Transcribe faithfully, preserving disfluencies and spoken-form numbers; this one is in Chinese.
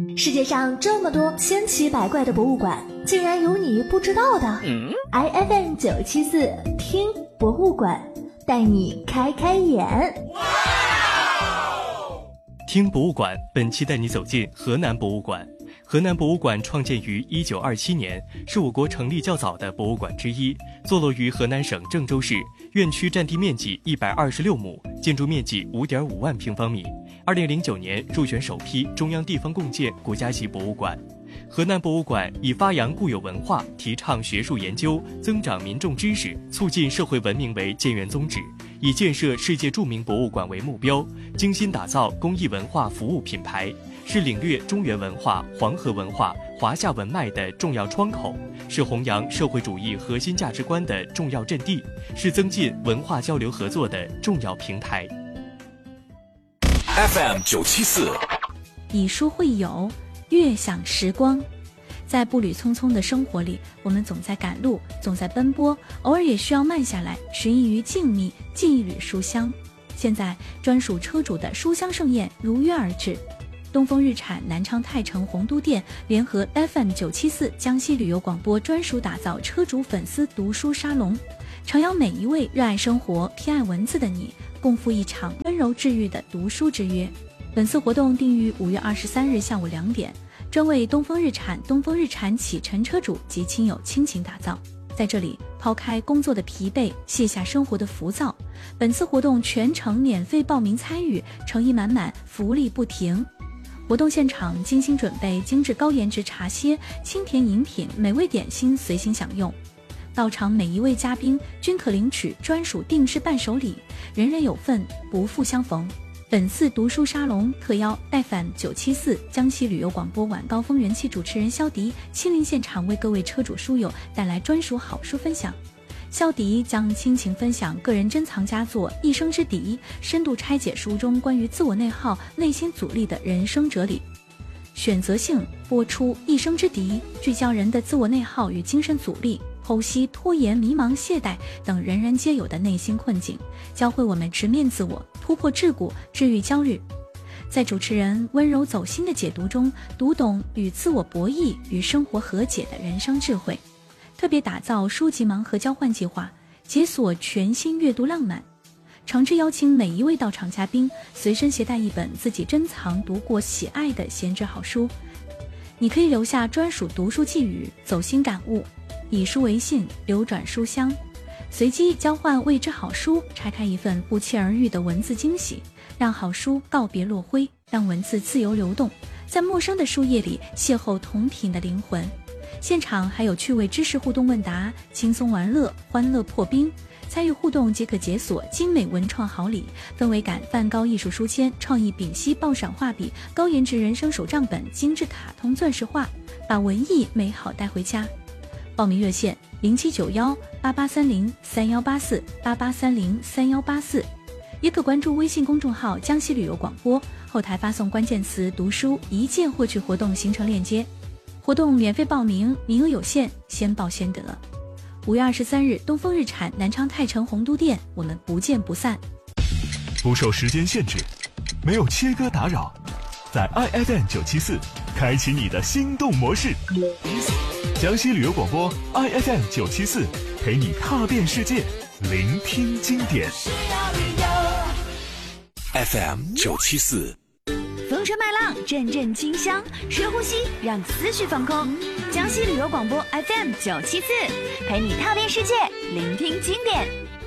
世界上这么多千奇百怪的博物馆，竟然有你不知道的。嗯、I F M 九七四听博物馆，带你开开眼。 听博物馆本期带你走进河南博物馆。河南博物馆创建于一九二七年，是我国成立较早的博物馆之一，坐落于河南省郑州市，院区占地面积一百二十六亩，建筑面积五点五万平方米。二零零九年入选首批中央地方共建国家级博物馆。河南博物馆以发扬固有文化、提倡学术研究、增长民众知识、促进社会文明为建院宗旨，以建设世界著名博物馆为目标，精心打造公益文化服务品牌，是领略中原文化、黄河文化、华夏文脉的重要窗口，是弘扬社会主义核心价值观的重要阵地，是增进文化交流合作的重要平台。 F M 九七四， 以书会友，悦享时光。在步履匆匆的生活里，我们总在赶路，总在奔波，偶尔也需要慢下来，寻觅于静谧，寄一缕书香。现在专属车主的书香盛宴如约而至。东风日产南昌泰城洪都店联合 F M 九七四江西旅游广播专属打造车主粉丝读书沙龙，诚邀每一位热爱生活、偏爱文字的你，共赴一场温柔治愈的读书之约。本次活动定于五月二十三日下午两点，专为东风日产、东风日产启辰车主及亲友倾情打造。在这里，抛开工作的疲惫，卸下生活的浮躁。本次活动全程免费报名参与，诚意满满，福利不停。活动现场精心准备精致高颜值茶歇、清甜饮品、美味点心随心享用。到场每一位嘉宾均可领取专属定制伴手礼，人人有份，不负相逢。本次读书沙龙特邀F M 九七四江西旅游广播晚高峰人气主持人肖迪亲临现场，为各位车主书友带来专属好书分享。肖迪将倾情分享个人珍藏佳作《一生之敌》，深度拆解书中关于自我内耗、内心阻力的人生哲理。选择性播出《一生之敌》，聚焦人的自我内耗与精神阻力，剖析拖延、迷茫、懈怠等人人皆有的内心困境，教会我们直面自我、突破桎梏、治愈焦虑。在主持人温柔走心的解读中，读懂与自我博弈、与生活和解的人生智慧。特别打造书籍盲盒交换计划，解锁全新阅读浪漫。诚挚邀请每一位到场嘉宾随身携带一本自己珍藏读过喜爱的闲置好书，你可以留下专属读书寄语、走心感悟，以书为信，流转书香，随机交换未知好书，拆开一份不期而遇的文字惊喜，让好书告别落灰，让文字自由流动，在陌生的书页里邂逅同频的灵魂。现场还有趣味知识互动问答，轻松玩乐，欢乐破冰。参与互动即可解锁精美文创好礼，氛围感梵高艺术书签、创意丙烯爆闪画笔、高颜值人生手账本、精致卡通钻石画，把文艺美好带回家。报名热线零七九幺八八三零三幺八四八八三零三幺八四，也可关注微信公众号江西旅游广播，后台发送关键词读书，一键获取活动行程链接。活动免费报名，名额有限，先报先得。五月二十三日，东风日产南昌泰城洪都店，我们不见不散。 不受时间限制，没有切割打扰，在 I F M 九七四开启你的心动模式。江西旅游广播 I F M 九七四陪你踏遍世界，聆听经典。 F M 九七四。 风吹麦浪，阵阵清香，深呼吸，让思绪放空。江西旅游广播 F M 九七四，陪你踏遍世界，聆听经典。